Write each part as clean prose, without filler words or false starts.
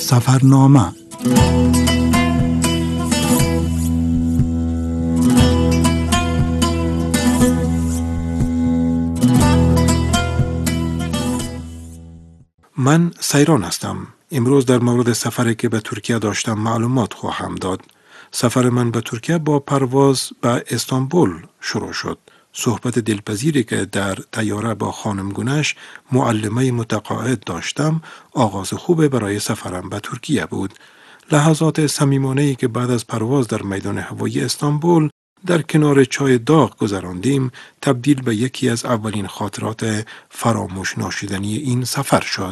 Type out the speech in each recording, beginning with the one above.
سفرنامه. من سیران هستم. امروز در مورد سفری که به ترکیه داشتم معلومات خواهم داد. سفر من به ترکیه با پرواز به استانبول شروع شد. صحبت دلپذیری که در طیاره با خانم گونش، معلمه متقاعد، داشتم آغاز خوب برای سفرم به ترکیه بود. لحظات صمیمانه‌ای که بعد از پرواز در میدان هوایی استانبول در کنار چای داغ گذراندیم تبدیل به یکی از اولین خاطرات فراموش ناشدنی این سفر شد.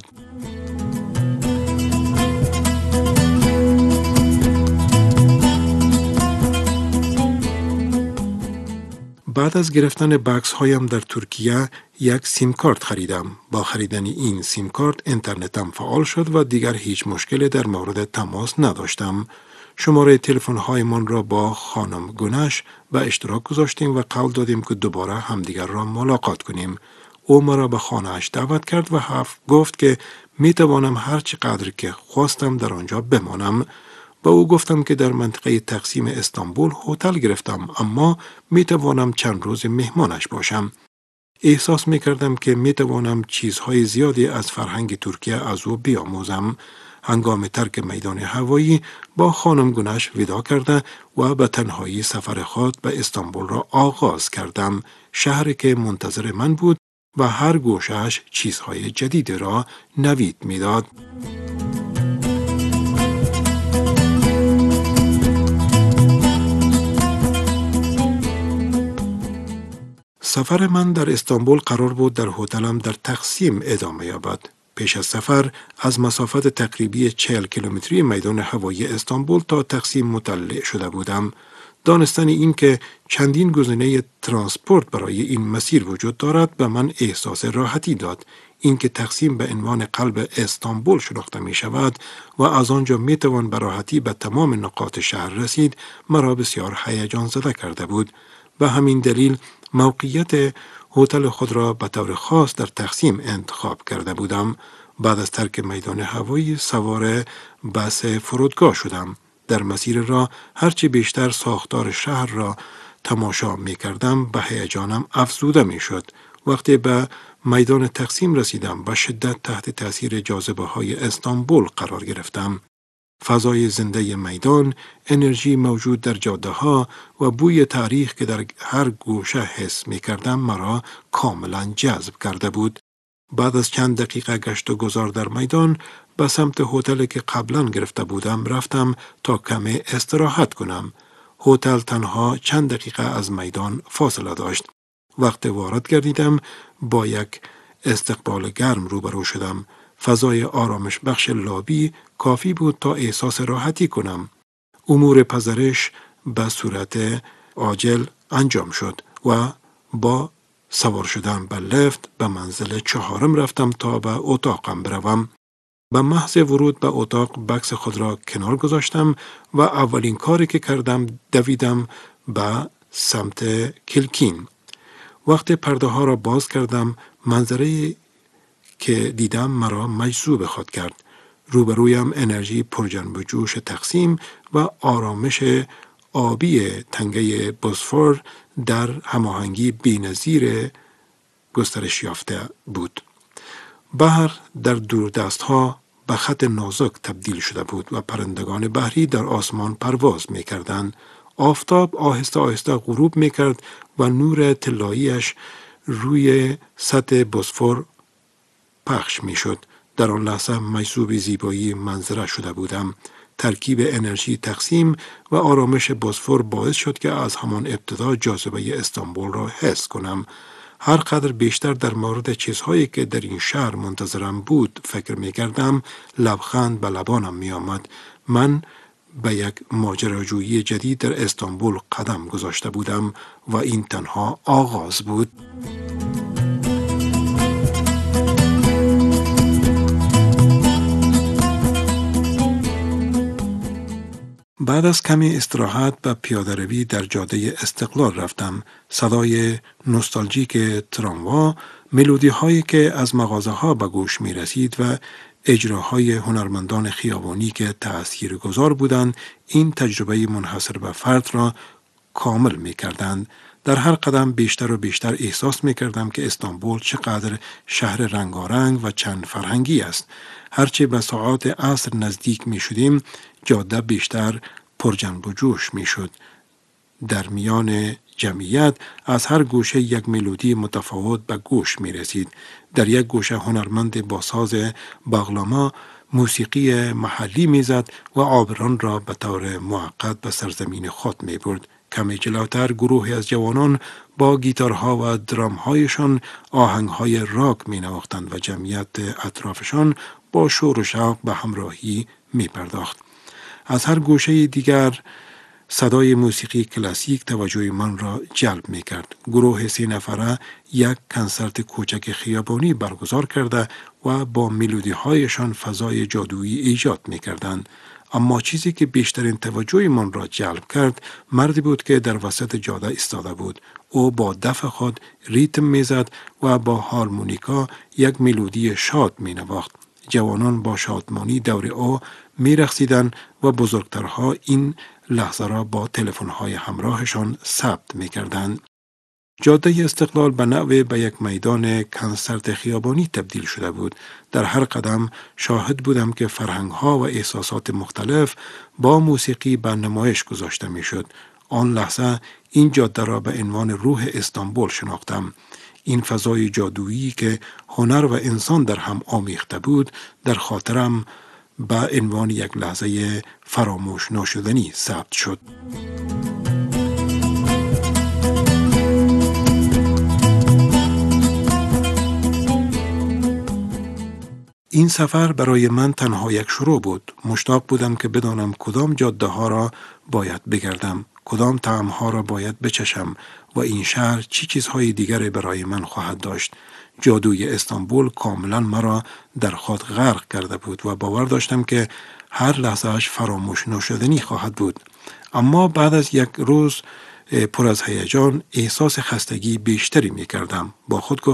بعد از گرفتن بکس هایم در ترکیه یک سیم کارت خریدم. با خریدن این سیم کارت اینترنتم فعال شد و دیگر هیچ مشکلی در مورد تماس نداشتم. شماره تلفن هایمان را با خانم گونش به اشتراک گذاشتیم و قول دادیم که دوباره همدیگر را ملاقات کنیم. او مرا به خانه‌اش دعوت کرد و گفت که می توانم هر چقدر که خواستم در آنجا بمانم. با او گفتم که در منطقه تقسیم استانبول هتل گرفتم، اما می توانم چند روز مهمانش باشم. احساس می کردم که می توانم چیزهای زیادی از فرهنگ ترکیه از او بیاموزم. هنگام ترک میدان هوایی با خانم گونش ودا کرده و به تنهایی سفر خود به استانبول را آغاز کردم. شهری که منتظر من بود و هر گوشه‌اش چیزهای جدید را نوید می داد. سفر من در استانبول قرار بود در هتلم در تقسیم ادامه یابد. پیش از سفر از مسافت تقریبی 40 کیلومتری میدان هوایی استانبول تا تقسیم مطلع شده بودم. دانستن این که چندین گزینه ترانسپورت برای این مسیر وجود دارد به من احساس راحتی داد. اینکه تقسیم به عنوان قلب استانبول شناخته می شود و از آنجا می توان به راحتی به تمام نقاط شهر رسید مرا بسیار هیجان زده کرده بود. به همین دلیل موقعیت هتل خود را به طور خاص در تقسیم انتخاب کرده بودم. بعد از ترک میدان هوایی سوار بس فرودگاه شدم. در مسیر راه هرچی بیشتر ساختار شهر را تماشا می کردم به هیجانم افزوده می شد. وقتی به میدان تقسیم رسیدم به شدت تحت تاثیر جاذبه های استانبول قرار گرفتم. فضای زنده میدان، انرژی موجود در جاده ها و بوی تاریخ که در هر گوشه حس می کردم مرا کاملا جذب کرده بود. بعد از چند دقیقه گشت و گذار در میدان به سمت هتلی که قبلا گرفته بودم رفتم تا کمی استراحت کنم. هتل تنها چند دقیقه از میدان فاصله داشت. وقتی وارد گردیدم با یک استقبال گرم روبرو شدم. فضای آرامش بخش لابی کافی بود تا احساس راحتی کنم. امور پذیرش به صورت عاجل انجام شد و با سوار شدن به لفت به منزل 4 رفتم تا به اتاقم بروم. به محض ورود به اتاق بکس خود را کنار گذاشتم و اولین کاری که کردم دویدم به سمت کلکین. وقتی پرده ها را باز کردم منظره که دیدم مرا مجذوب خود کرد. روبرویم انرژی پرجنب و جوش تقسیم و آرامش آبی تنگه بوسفور در هماهنگی بی‌نظیر گسترش یافته بود. بحر در دوردست‌ها به خط نازک تبدیل شده بود و پرندگان بحری در آسمان پرواز می‌کردند. آفتاب آهسته آهسته غروب می‌کرد و نور طلایی‌اش روی سطح بوسفور پخش می شد. در آن لحظه مجذوب زیبایی منظره شده بودم. ترکیب انرژی تقسیم و آرامش بوسفور باعث شد که از همان ابتدا جاذبه استانبول را حس کنم. هر قدر بیشتر در مورد چیزهایی که در این شهر منتظرم بود فکر می کردم لبخند به لبانم می آمد. من به یک ماجراجویی جدید در استانبول قدم گذاشته بودم و این تنها آغاز بود. بعد از کمی استراحت به پیاده‌روی در جاده استقلال رفتم. صدای نوستالژیک تراموا، ملودی هایی که از مغازه ها به گوش می رسید و اجراهای هنرمندان خیابانی که تأثیرگذار بودند این تجربه منحصر به فرد را کامل می کردند. در هر قدم بیشتر و بیشتر احساس می کردم که استانبول چقدر شهر رنگارنگ و چند فرهنگی است. هرچه به ساعات عصر نزدیک می شدیم جاده بیشتر پرجنب و جوش می شد. در میان جمعیت از هر گوشه یک ملودی متفاوت به گوش می رسید. در یک گوشه هنرمند با ساز باغلاما موسیقی محلی می زد و عابران را به طور موقت به سرزمین خود می برد. کمی جلوتر گروهی از جوانان با گیتارها و درامهایشان آهنگهای راک می نواختند و جمعیت اطرافشان با شور و شوق به همراهی می پرداخت. از هر گوشه دیگر صدای موسیقی کلاسیک توجه من را جلب می کرد. گروه 3 نفره یک کنسرت کوچک خیابانی برگزار کرده و با ملودی هایشان فضای جادویی ایجاد می کردند. اما چیزی که بیشترین توجه من را جلب کرد مردی بود که در وسط جاده ایستاده بود. او با دف خود ریتم می زد و با هارمونیکا یک ملودی شاد می نواخت. جوانان با شادمانی دور او می رقصیدند و بزرگترها این لحظه را با تلفن‌های همراهشان ثبت می کردند. جاده استقلال به نوعی به یک میدان کنسرت خیابانی تبدیل شده بود. در هر قدم شاهد بودم که فرهنگ‌ها و احساسات مختلف با موسیقی به نمایش گذاشته می‌شد. آن لحظه این جاده را به عنوان روح استانبول شناختم. این فضای جادویی که هنر و انسان در هم آمیخته بود در خاطرم به عنوان یک لحظه فراموش ناشدنی ثبت شد. این سفر برای من تنها یک شروع بود. مشتاق بودم که بدانم کدام جاده ها را باید بگردم، کدام طعم ها را باید بچشم و این شهر چی چیزهای دیگری برای من خواهد داشت. جادوی استانبول کاملا مرا در خود غرق کرده بود و باور داشتم که هر لحظهش فراموش نشدنی خواهد بود. اما بعد از یک روز پر از هیجان احساس خستگی بیشتری می کردم. با خود گفتم